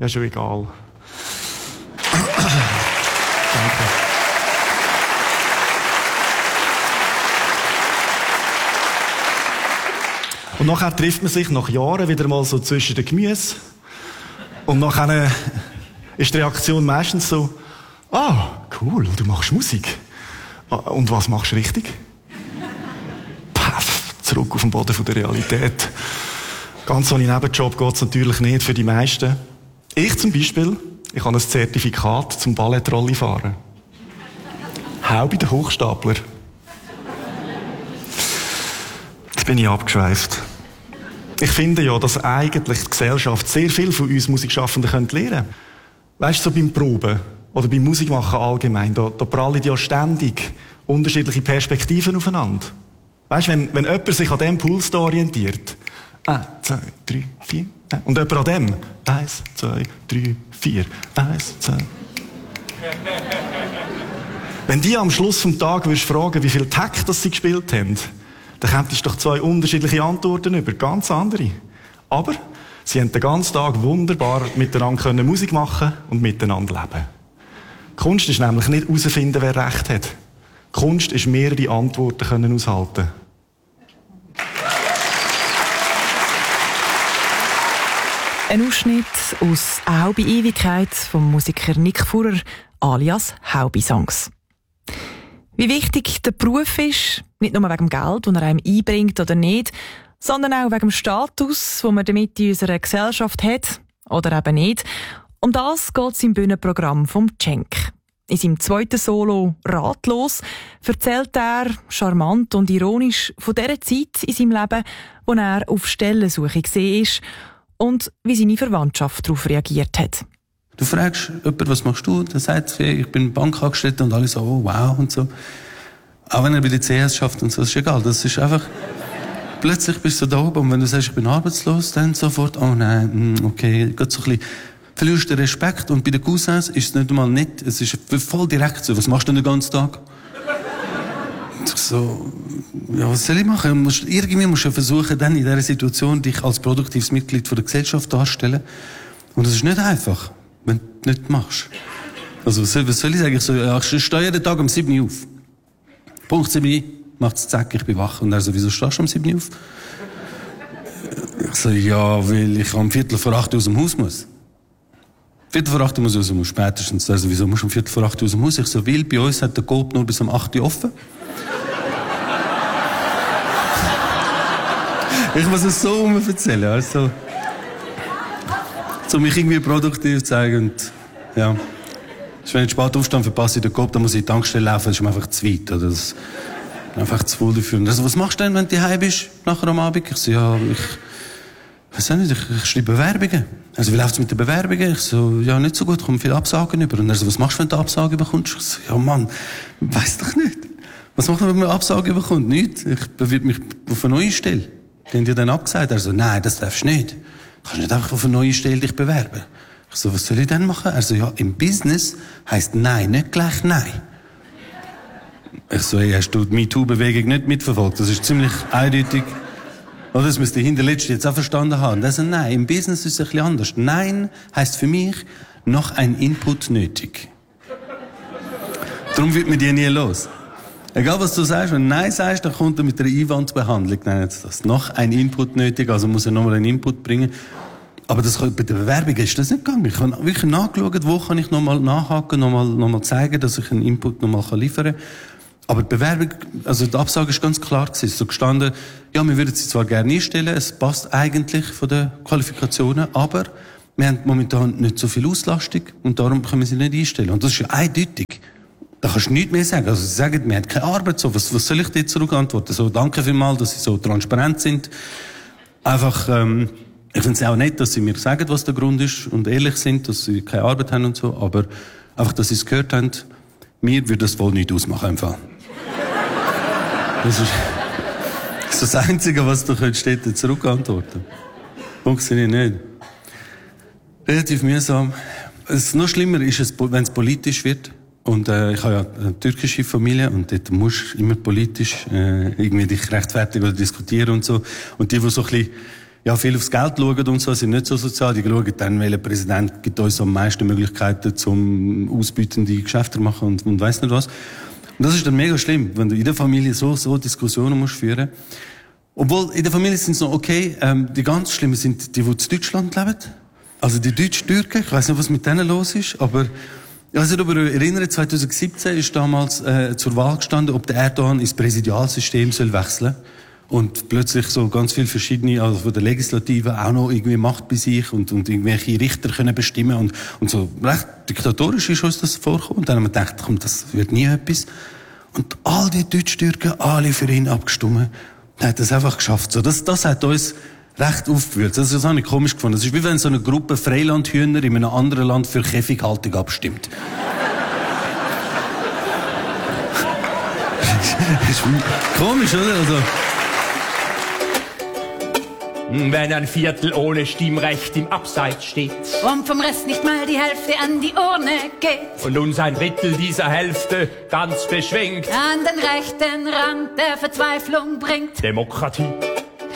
Ja, schon egal. Danke. Und nachher trifft man sich nach Jahren wieder mal so zwischen den Gemüse. Und nachher ist die Reaktion meistens so, ah, cool, du machst Musik. Und was machst du richtig? Paff, zurück auf den Boden der Realität. Ganz ohne Nebenjob geht es natürlich nicht für die meisten. Ich zum Beispiel, ich habe ein Zertifikat zum Ballettrolli fahren. Hau bei den Hochstapler. Jetzt bin ich abgeschweift. Ich finde ja, dass eigentlich die Gesellschaft sehr viel von uns Musikschaffenden lernen könnte. Weißt du, so beim Proben oder beim Musikmachen allgemein, da prallen ja ständig unterschiedliche Perspektiven aufeinander. Weißt du, wenn jemand sich an diesem Puls da orientiert, 1, 2, 3, 4, und jemand an dem, 1, 2, 3, 4, 1, 2. Wenn die am Schluss vom Tag fragen, wie viel Takt das sie gespielt haben, dann kämpfst du doch 2 unterschiedliche Antworten über, ganz andere. Aber sie haben den ganzen Tag wunderbar miteinander können Musik machen und miteinander leben. Kunst ist nämlich nicht herausfinden, wer Recht hat. Kunst ist mehrere Antworten können aushalten. Ein Ausschnitt aus «Auch bei Ewigkeit» vom Musiker Nick Fuhrer alias «Haubi-Songs». Wie wichtig der Beruf ist, nicht nur wegen dem Geld, das er einem einbringt oder nicht, sondern auch wegen dem Status, den man damit in unserer Gesellschaft hat, oder eben nicht. Um das geht es im Bühnenprogramm vom Cenk. In seinem zweiten Solo «Ratlos» erzählt er, charmant und ironisch, von dieser Zeit in seinem Leben, wo er auf Stellensuche gesehen ist und wie seine Verwandtschaft darauf reagiert hat. Du fragst jemanden, was machst du? Der sagt, ich bin Bankangestellter und alle so, oh, wow und so. Auch wenn er bei der CS schafft und so, ist egal. Das ist einfach, plötzlich bist du da oben und wenn du sagst, ich bin arbeitslos, dann sofort, oh nein, okay, geht so ein bisschen, verlierst den Respekt. Und bei den Cousins ist es nicht einmal nett, es ist voll direkt so, was machst du den ganzen Tag? So, ja, was soll ich machen? Irgendwie musst du versuchen, dann in dieser Situation dich als produktives Mitglied der Gesellschaft darzustellen. Und das ist nicht einfach, wenn du es nicht machst. Also, was soll ich sagen? Ich stehe jeden Tag um 7 Uhr auf. Punkt 7 macht es zack, ich bin wach. Und er so, wieso stehst du um 7 Uhr auf? Ich so, ja, weil ich um 7:45 aus dem Haus muss. 7:45 muss ich aus dem Haus, spätestens. Also, wieso musst du um 7:45 aus dem Haus? Ich so, weil bei uns hat der Coop nur bis um 8 Uhr offen. Ich muss es so erzählen, also. So mich irgendwie produktiv zu zeigen und, ja. Wenn ich spät aufstehe, verpasse ich den Kopf, dann muss ich in die Tankstelle laufen, das ist mir einfach zu weit, oder? Das ist einfach zu voll dafür. Also, was machst du denn, wenn du daheim bist, nachher am Abend? Ich so, ja, ich weiß nicht, ich schreibe Bewerbungen. Also, wie läuft's mit den Bewerbungen? Ich so, ja, nicht so gut, ich komme viele Absagen über. Und er so, was machst du, wenn du Absagen bekommst? Ich so, ja, Mann, weiss doch nicht. Was macht man, wenn man Absagen bekommt? Nichts. Ich bewerbe mich auf eine neue Stelle. Die haben dir dann abgesagt. Er so, nein, das darfst du nicht. Du kannst nicht einfach auf eine neue Stelle dich bewerben. Ich so, was soll ich denn machen? Er so, ja, im Business heisst Nein nicht gleich Nein. Ich so, hey, hast du die MeToo-Bewegung nicht mitverfolgt? Das ist ziemlich eindeutig. Oder das müsste ich hinterletzt jetzt auch verstanden haben. Das ist ein Nein. Im Business ist es ein bisschen anders. Nein heisst für mich noch ein Input nötig. Darum wird mir die nie los. Egal was du sagst, wenn du Nein sagst, dann kommt er mit einer Einwandbehandlung, nennen sie das. Noch ein Input nötig, also muss er nochmal einen Input bringen. Aber das, bei der Bewerbung ist das nicht gegangen. Ich habe wirklich nachgeschaut, wo kann ich nochmal nachhaken, nochmal zeigen, dass ich einen Input nochmal liefern kann. Aber die Bewerbung, also die Absage ist ganz klar gewesen. Es ist so gestanden, ja, wir würden sie zwar gerne einstellen, es passt eigentlich von den Qualifikationen, aber wir haben momentan nicht so viel Auslastung und darum können wir sie nicht einstellen. Und das ist ja eindeutig. Da kannst du nichts mehr sagen. Also sie sagen, wir haben keine Arbeit, so. Was soll ich dir zurückantworten? So, danke vielmals, dass sie so transparent sind. Einfach, ich finde es auch nett, dass sie mir sagen, was der Grund ist und ehrlich sind, dass sie keine Arbeit haben und so, aber einfach, dass sie es gehört haben, mir würde das wohl nicht ausmachen, einfach. Das ist das Einzige, was du könntest dort zurückantworten. Funktioniert nicht. Relativ mühsam. Es noch schlimmer ist es, wenn es politisch wird. Und ich habe ja eine türkische Familie und dort musst du immer politisch irgendwie dich rechtfertigen oder diskutieren und so. Und die so ein bisschen ja viel aufs Geld schauen und so, sind nicht so sozial. Die schauen dann, welcher Präsident gibt uns am meisten Möglichkeiten zum ausbeutende Geschäfte machen und weiss nicht was. Und das ist dann mega schlimm, wenn du in der Familie so Diskussionen musst führen. Obwohl, in der Familie sind es noch okay. Die ganz schlimmen sind die in Deutschland leben. Also die Deutsch-Türken. Ich weiss nicht, was mit denen los ist, aber ich weiß nicht, ob ihr euch erinnert, 2017 ist damals zur Wahl gestanden, ob der Erdogan ins Präsidialsystem soll wechseln. Und plötzlich so ganz viele verschiedene, also von der Legislative auch noch irgendwie Macht bei sich und irgendwelche Richter können bestimmen und so recht diktatorisch ist uns das vorgekommen. Und dann haben wir gedacht, komm, das wird nie etwas. Und all die Deutsch-Türken, alle für ihn abgestimmt. Er hat das einfach geschafft. So, das hat uns recht aufgewühlt. Das habe ich komisch gefunden. Das ist wie wenn so eine Gruppe Freilandhühner in einem anderen Land für Käfighaltung abstimmt. Das ist komisch, oder? Also, wenn ein Viertel ohne Stimmrecht im Abseits steht und vom Rest nicht mal die Hälfte an die Urne geht und uns ein Drittel dieser Hälfte ganz beschwingt an den rechten Rand der Verzweiflung bringt. Demokratie